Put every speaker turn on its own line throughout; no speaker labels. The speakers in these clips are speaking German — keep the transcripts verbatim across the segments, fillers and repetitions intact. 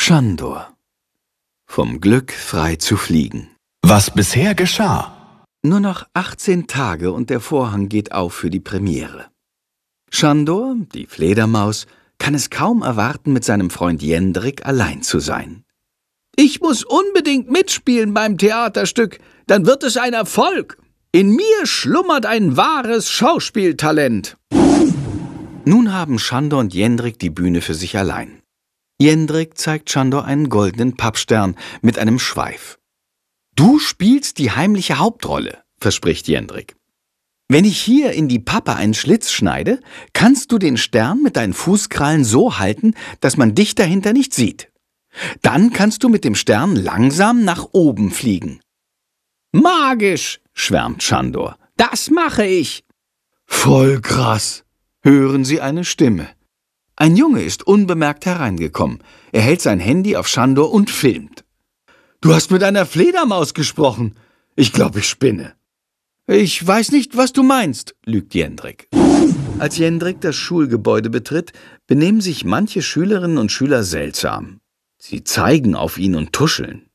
Schandor. Vom Glück frei zu fliegen.
Was bisher geschah.
Nur noch achtzehn Tage und der Vorhang geht auf für die Premiere. Schandor, die Fledermaus, kann es kaum erwarten, mit seinem Freund Jendrik allein zu sein.
»Ich muss unbedingt mitspielen beim Theaterstück, dann wird es ein Erfolg. In mir schlummert ein wahres Schauspieltalent.«
Nun haben Schandor und Jendrik die Bühne für sich allein. Jendrik zeigt Schandor einen goldenen Pappstern mit einem Schweif. »Du spielst die heimliche Hauptrolle«, verspricht Jendrik. »Wenn ich hier in die Pappe einen Schlitz schneide, kannst du den Stern mit deinen Fußkrallen so halten, dass man dich dahinter nicht sieht. Dann kannst du mit dem Stern langsam nach oben fliegen.«
»Magisch«,
schwärmt Schandor.
»Das mache ich.«
»Voll krass«, hören sie eine Stimme. Ein Junge ist unbemerkt hereingekommen. Er hält sein Handy auf Schandor und filmt. »Du hast mit einer Fledermaus gesprochen. Ich glaube, ich spinne.« »Ich weiß nicht, was du meinst«, lügt Jendrik. Als Jendrik das Schulgebäude betritt, benehmen sich manche Schülerinnen und Schüler seltsam. Sie zeigen auf ihn und tuscheln.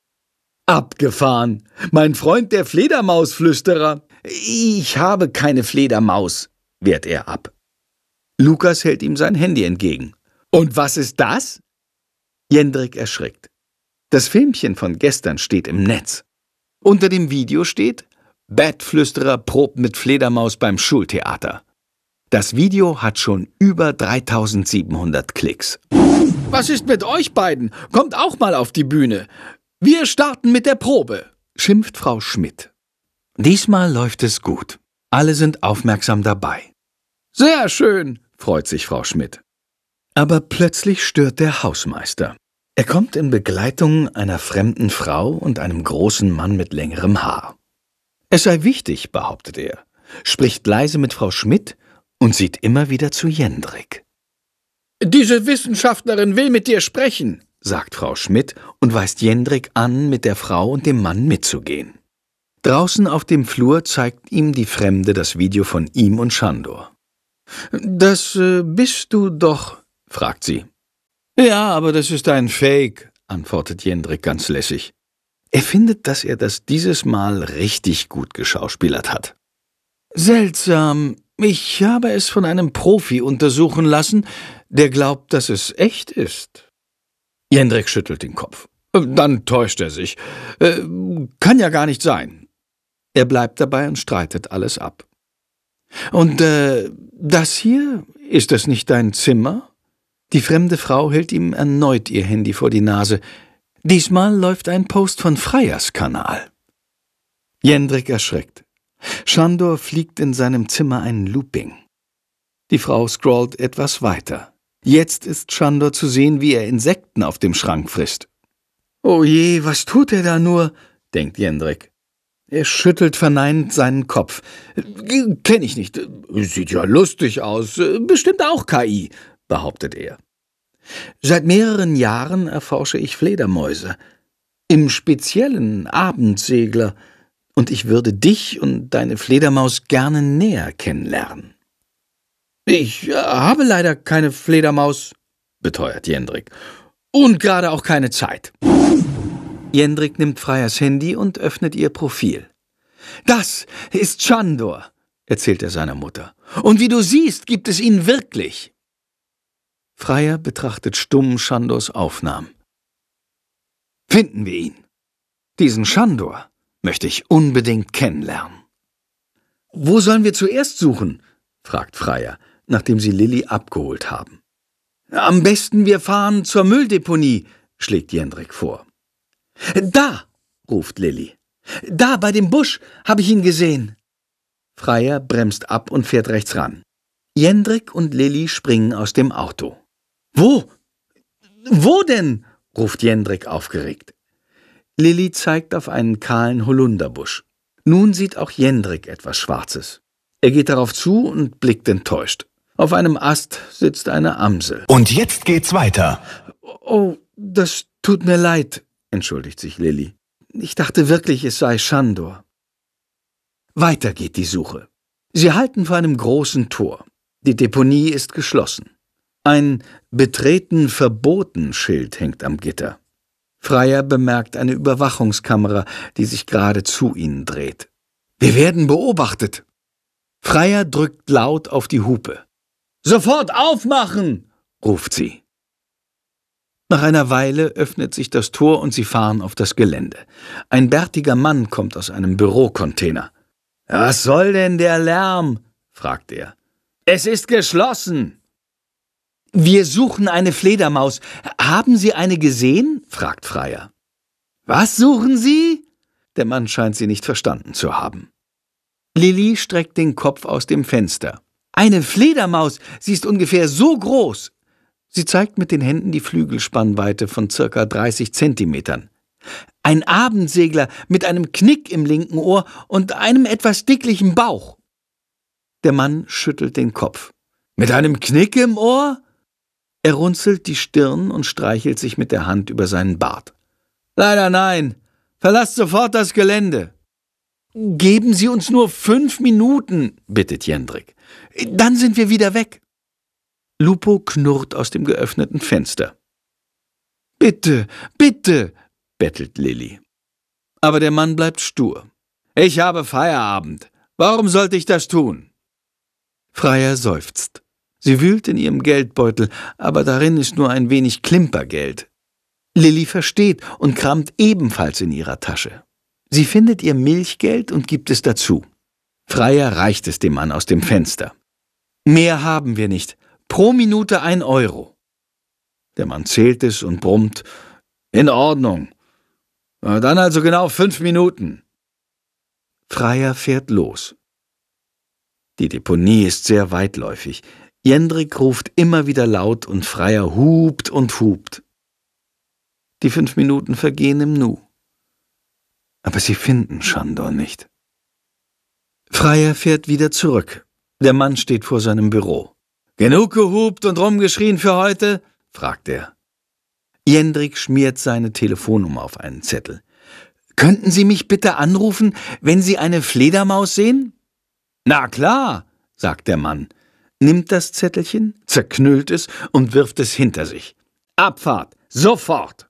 »Abgefahren! Mein Freund der Fledermausflüsterer!« »Ich habe keine Fledermaus«, wehrt er ab. Lukas hält ihm sein Handy entgegen. »Und was ist das?« Jendrik erschrickt. Das Filmchen von gestern steht im Netz. Unter dem Video steht: »Bettflüsterer probt mit Fledermaus beim Schultheater.« Das Video hat schon über dreitausendsiebenhundert Klicks.
»Was ist mit euch beiden? Kommt auch mal auf die Bühne. Wir starten mit der Probe«,
schimpft Frau Schmidt. Diesmal läuft es gut. Alle sind aufmerksam dabei.
»Sehr schön«,
freut sich Frau Schmidt. Aber plötzlich stört der Hausmeister. Er kommt in Begleitung einer fremden Frau und einem großen Mann mit längerem Haar. Es sei wichtig, behauptet er, spricht leise mit Frau Schmidt und sieht immer wieder zu Jendrik.
»Diese Wissenschaftlerin will mit dir sprechen«,
sagt Frau Schmidt und weist Jendrik an, mit der Frau und dem Mann mitzugehen. Draußen auf dem Flur zeigt ihm die Fremde das Video von ihm und Schandor. »Das äh, bist du doch«, fragt sie. »Ja, aber das ist ein Fake«, antwortet Jendrik ganz lässig. Er findet, dass er das dieses Mal richtig gut geschauspielert hat. »Seltsam. Ich habe es von einem Profi untersuchen lassen, der glaubt, dass es echt ist.« Jendrik schüttelt den Kopf. »Dann täuscht er sich. Äh, kann ja gar nicht sein.« Er bleibt dabei und streitet alles ab. »Und äh, das hier, ist das nicht dein Zimmer?« Die fremde Frau hält ihm erneut ihr Handy vor die Nase. Diesmal läuft ein Post von Freyers Kanal. Jendrik erschreckt. Schandor fliegt in seinem Zimmer ein Looping. Die Frau scrollt etwas weiter. Jetzt ist Schandor zu sehen, wie er Insekten auf dem Schrank frisst. »Oh je, was tut er da nur?«, denkt Jendrik. Er schüttelt verneinend seinen Kopf. »Kenn ich nicht. Sieht ja lustig aus. Bestimmt auch K I«, behauptet er. »Seit mehreren Jahren erforsche ich Fledermäuse. Im Speziellen Abendsegler. Und ich würde dich und deine Fledermaus gerne näher kennenlernen.« »Ich habe leider keine Fledermaus«, beteuert Jendrik. »Und gerade auch keine Zeit.« Jendrik nimmt Freyers Handy und öffnet ihr Profil. »Das ist Schandor«, erzählt er seiner Mutter. »Und wie du siehst, gibt es ihn wirklich.« Freyer betrachtet stumm Schandors Aufnahmen. »Finden wir ihn. Diesen Schandor möchte ich unbedingt kennenlernen.« »Wo sollen wir zuerst suchen?«, fragt Freyer, nachdem sie Lilli abgeholt haben. »Am besten wir fahren zur Mülldeponie«, schlägt Jendrik vor. »Da«, ruft Lilli. »Da, bei dem Busch, habe ich ihn gesehen.« Freyer bremst ab und fährt rechts ran. Jendrik und Lilli springen aus dem Auto. »Wo? Wo denn?«, ruft Jendrik aufgeregt. Lilli zeigt auf einen kahlen Holunderbusch. Nun sieht auch Jendrik etwas Schwarzes. Er geht darauf zu und blickt enttäuscht. Auf einem Ast sitzt eine Amsel.
Und jetzt geht's weiter.
»Oh, das tut mir leid«, entschuldigt sich Lilli. »Ich dachte wirklich, es sei Schandor.« Weiter geht die Suche. Sie halten vor einem großen Tor. Die Deponie ist geschlossen. Ein »Betreten verboten« Schild hängt am Gitter. Freier bemerkt eine Überwachungskamera, die sich gerade zu ihnen dreht. »Wir werden beobachtet!« Freier drückt laut auf die Hupe. »Sofort aufmachen!« ruft sie. Nach einer Weile öffnet sich das Tor und sie fahren auf das Gelände. Ein bärtiger Mann kommt aus einem Bürocontainer. »Was soll denn der Lärm?« fragt er. »Es ist geschlossen!« »Wir suchen eine Fledermaus. Haben Sie eine gesehen?« fragt Freier. »Was suchen Sie?« Der Mann scheint sie nicht verstanden zu haben. Lilli streckt den Kopf aus dem Fenster. »Eine Fledermaus! Sie ist ungefähr so groß!« Sie zeigt mit den Händen die Flügelspannweite von circa dreißig Zentimetern. »Ein Abendsegler mit einem Knick im linken Ohr und einem etwas dicklichen Bauch.« Der Mann schüttelt den Kopf. »Mit einem Knick im Ohr?« Er runzelt die Stirn und streichelt sich mit der Hand über seinen Bart. »Leider nein. Verlasst sofort das Gelände.« »Geben Sie uns nur fünf Minuten«, bittet Jendrik. »Dann sind wir wieder weg.« Lupo knurrt aus dem geöffneten Fenster. »Bitte, bitte«, bettelt Lilli. Aber der Mann bleibt stur. »Ich habe Feierabend. Warum sollte ich das tun?« Freier seufzt. Sie wühlt in ihrem Geldbeutel, aber darin ist nur ein wenig Klimpergeld. Lilli versteht und kramt ebenfalls in ihrer Tasche. Sie findet ihr Milchgeld und gibt es dazu. Freier reicht es dem Mann aus dem Fenster. »Mehr haben wir nicht. Pro Minute ein Euro.« Der Mann zählt es und brummt. »In Ordnung. Dann also genau fünf Minuten.« Freier fährt los. Die Deponie ist sehr weitläufig. Jendrik ruft immer wieder laut und Freier hupt und hupt. Die fünf Minuten vergehen im Nu. Aber sie finden Sándor nicht. Freier fährt wieder zurück. Der Mann steht vor seinem Büro. »Genug gehupt und rumgeschrien für heute?« fragt er. Jendrik schmiert seine Telefonnummer auf einen Zettel. »Könnten Sie mich bitte anrufen, wenn Sie eine Fledermaus sehen?« »Na klar«, sagt der Mann, nimmt das Zettelchen, zerknüllt es und wirft es hinter sich. »Abfahrt, sofort!«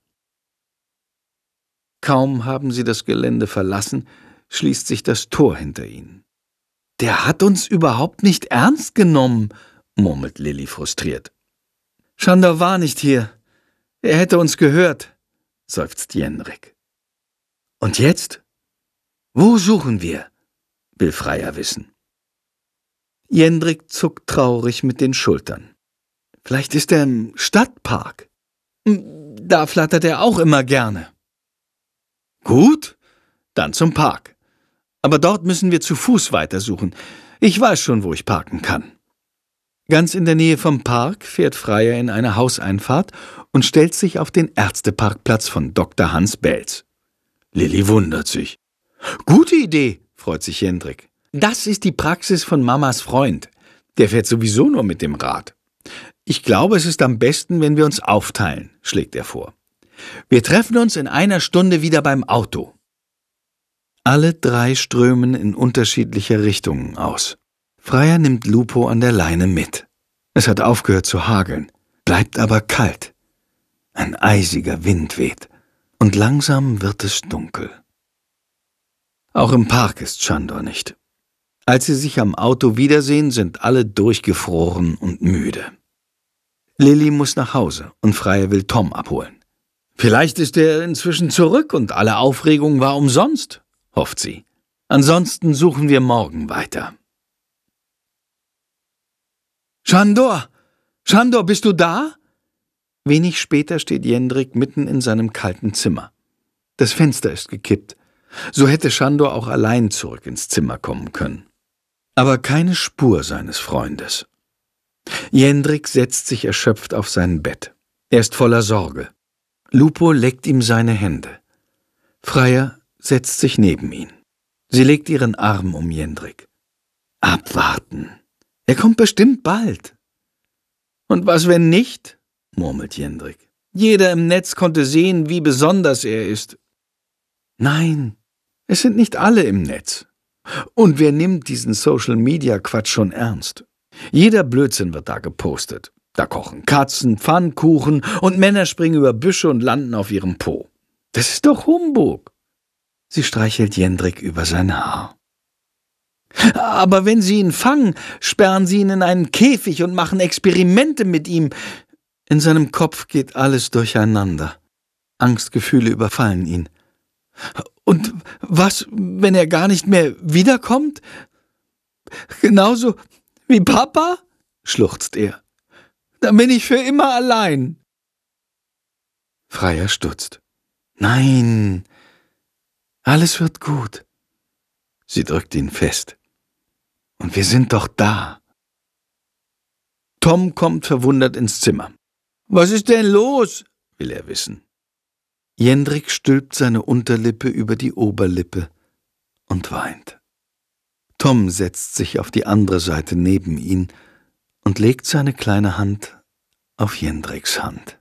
Kaum haben sie das Gelände verlassen, schließt sich das Tor hinter ihnen. »Der hat uns überhaupt nicht ernst genommen«, murmelt Lilli frustriert. »Sándor war nicht hier. Er hätte uns gehört«, seufzt Jendrik. »Und jetzt? Wo suchen wir?« will Freier wissen. Jendrik zuckt traurig mit den Schultern. »Vielleicht ist er im Stadtpark. Da flattert er auch immer gerne.« »Gut, dann zum Park. Aber dort müssen wir zu Fuß weitersuchen. Ich weiß schon, wo ich parken kann.« Ganz in der Nähe vom Park fährt Freier in eine Hauseinfahrt und stellt sich auf den Ärzteparkplatz von Doktor Hans Belz. Lilli wundert sich. »Gute Idee«, freut sich Jendrik. »Das ist die Praxis von Mamas Freund. Der fährt sowieso nur mit dem Rad. Ich glaube, es ist am besten, wenn wir uns aufteilen«, schlägt er vor. »Wir treffen uns in einer Stunde wieder beim Auto.« Alle drei strömen in unterschiedliche Richtungen aus. Freier nimmt Lupo an der Leine mit. Es hat aufgehört zu hageln, bleibt aber kalt. Ein eisiger Wind weht und langsam wird es dunkel. Auch im Park ist Sándor nicht. Als sie sich am Auto wiedersehen, sind alle durchgefroren und müde. Lilli muss nach Hause und Freier will Tom abholen. Vielleicht ist er inzwischen zurück und alle Aufregung war umsonst, hofft sie. Ansonsten suchen wir morgen weiter. »Sándor! Sándor, bist du da?« Wenig später steht Jendrik mitten in seinem kalten Zimmer. Das Fenster ist gekippt. So hätte Sándor auch allein zurück ins Zimmer kommen können. Aber keine Spur seines Freundes. Jendrik setzt sich erschöpft auf sein Bett. Er ist voller Sorge. Lupo leckt ihm seine Hände. Freier setzt sich neben ihn. Sie legt ihren Arm um Jendrik. »Abwarten. Er kommt bestimmt bald.« »Und was, wenn nicht?«, murmelt Jendrik. »Jeder im Netz konnte sehen, wie besonders er ist.« »Nein, es sind nicht alle im Netz. Und wer nimmt diesen Social-Media-Quatsch schon ernst? Jeder Blödsinn wird da gepostet.
Da kochen Katzen, Pfannkuchen und Männer springen über Büsche und landen auf ihrem Po. Das ist doch Humbug.
Sie streichelt Jendrik über sein Haar.
Aber wenn Sie ihn fangen, sperren Sie ihn in einen Käfig und machen Experimente mit ihm.
In seinem Kopf geht alles durcheinander. Angstgefühle überfallen ihn.
Und was, wenn er gar nicht mehr wiederkommt? Genauso wie Papa? Schluchzt er. Dann bin ich für immer allein.
Freier stutzt. Nein, alles wird gut. Sie drückt ihn fest. Und wir sind doch da.
Tom kommt verwundert ins Zimmer. Was ist denn los? Will er wissen.
Jendrik stülpt seine Unterlippe über die Oberlippe und weint. Tom setzt sich auf die andere Seite neben ihn und legt seine kleine Hand auf Jendriks Hand.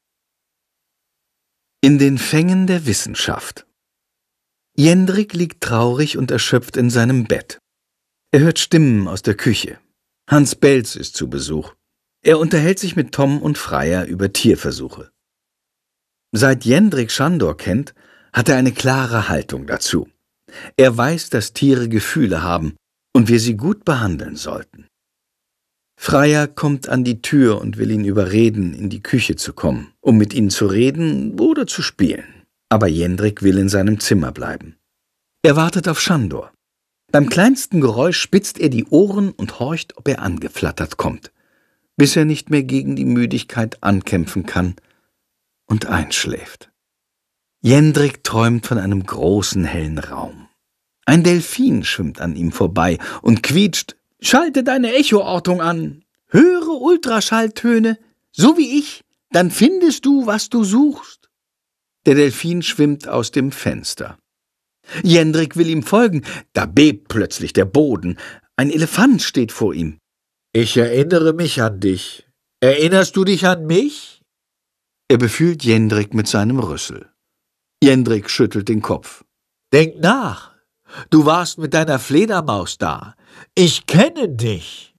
In den Fängen der Wissenschaft. Jendrik liegt traurig und erschöpft in seinem Bett. Er hört Stimmen aus der Küche. Hans Belz ist zu Besuch. Er unterhält sich mit Tom und Freier über Tierversuche. Seit Jendrik Schandor kennt, hat er eine klare Haltung dazu. Er weiß, dass Tiere Gefühle haben und wir sie gut behandeln sollten. Freier kommt an die Tür und will ihn überreden, in die Küche zu kommen, um mit ihnen zu reden oder zu spielen. Aber Jendrik will in seinem Zimmer bleiben. Er wartet auf Schandor. Beim kleinsten Geräusch spitzt er die Ohren und horcht, ob er angeflattert kommt, bis er nicht mehr gegen die Müdigkeit ankämpfen kann und einschläft. Jendrik träumt von einem großen, hellen Raum. Ein Delfin schwimmt an ihm vorbei und quietscht: »Schalte deine Echoortung an, höre Ultraschalltöne, so wie ich, dann findest du, was du suchst.« Der Delfin schwimmt aus dem Fenster. Jendrik will ihm folgen, da bebt plötzlich der Boden. Ein Elefant steht vor ihm.
»Ich erinnere mich an dich. Erinnerst du dich an mich?«
Er befühlt Jendrik mit seinem Rüssel. Jendrik schüttelt den Kopf.
»Denk nach. Du warst mit deiner Fledermaus da. Ich kenne dich.«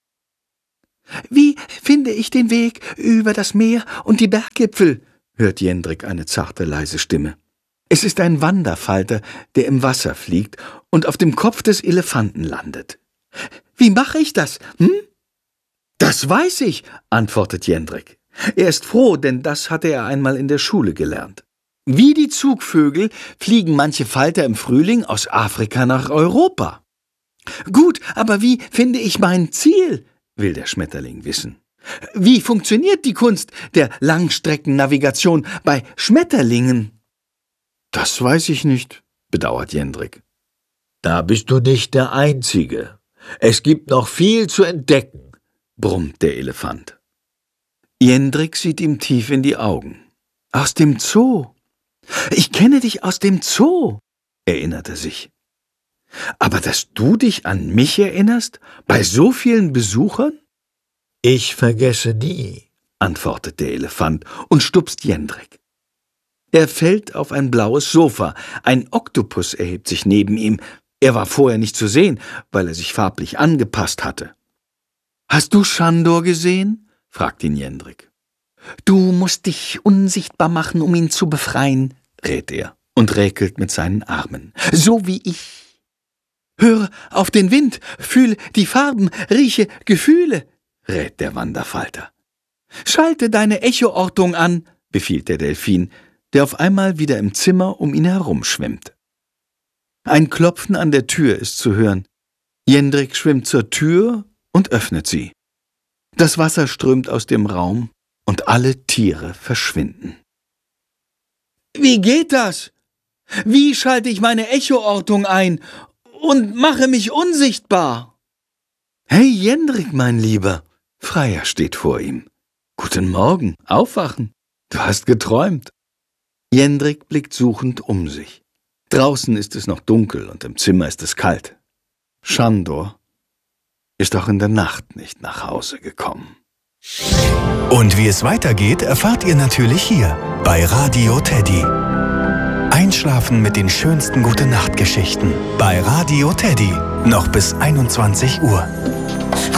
»Wie finde ich den Weg über das Meer und die Berggipfel?« hört Jendrik eine zarte, leise Stimme. Es ist ein Wanderfalter, der im Wasser fliegt und auf dem Kopf des Elefanten landet. »Wie mache ich das, hm?« »Das weiß ich«, antwortet Jendrik. Er ist froh, denn das hatte er einmal in der Schule gelernt. Wie die Zugvögel fliegen manche Falter im Frühling aus Afrika nach Europa. »Gut, aber wie finde ich mein Ziel?«, will der Schmetterling wissen. »Wie funktioniert die Kunst der Langstreckennavigation bei Schmetterlingen?«
»Das weiß ich nicht«, bedauert Jendrik.
»Da bist du nicht der Einzige. Es gibt noch viel zu entdecken«, brummt der Elefant.
Jendrik sieht ihm tief in die Augen. »Aus dem Zoo. Ich kenne dich aus dem Zoo«, erinnert er sich. »Aber dass du dich an mich erinnerst, bei so vielen Besuchern?«
»Ich vergesse nie«, antwortet der Elefant und stupst Jendrik. Er fällt auf ein blaues Sofa. Ein Oktopus erhebt sich neben ihm. Er war vorher nicht zu sehen, weil er sich farblich angepasst hatte.
»Hast du Schandor gesehen?« fragt ihn Jendrik.
»Du musst dich unsichtbar machen, um ihn zu befreien«, rät er und räkelt mit seinen Armen. »So wie ich.« »Höre auf den Wind, fühle die Farben, rieche Gefühle«, rät der Wanderfalter. »Schalte deine Echoortung an«, befiehlt der Delfin, der auf einmal wieder im Zimmer um ihn herumschwimmt. Ein Klopfen an der Tür ist zu hören. Jendrik schwimmt zur Tür und öffnet sie. Das Wasser strömt aus dem Raum und alle Tiere verschwinden. »Wie geht das? Wie schalte ich meine Echoortung ein und mache mich unsichtbar?«
»Hey Jendrik, mein Lieber«, Freier steht vor ihm. »Guten Morgen, aufwachen. Du hast geträumt.« Jendrik blickt suchend um sich. Draußen ist es noch dunkel und im Zimmer ist es kalt. Schandor ist auch in der Nacht nicht nach Hause gekommen.
Und wie es weitergeht, erfahrt ihr natürlich hier bei Radio Teddy. Einschlafen mit den schönsten Gute-Nacht-Geschichten bei Radio Teddy. Noch bis einundzwanzig Uhr.